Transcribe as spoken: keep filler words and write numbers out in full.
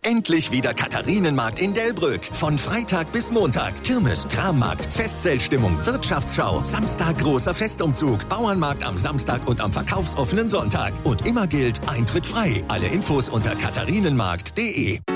Endlich wieder Katharinenmarkt in Delbrück. Von Freitag bis Montag. Kirmes, Krammarkt, Festzeltstimmung, Wirtschaftsschau. Samstag großer Festumzug. Bauernmarkt am Samstag und am verkaufsoffenen Sonntag. Und immer gilt, Eintritt frei. Alle Infos unter katharinenmarkt punkt de.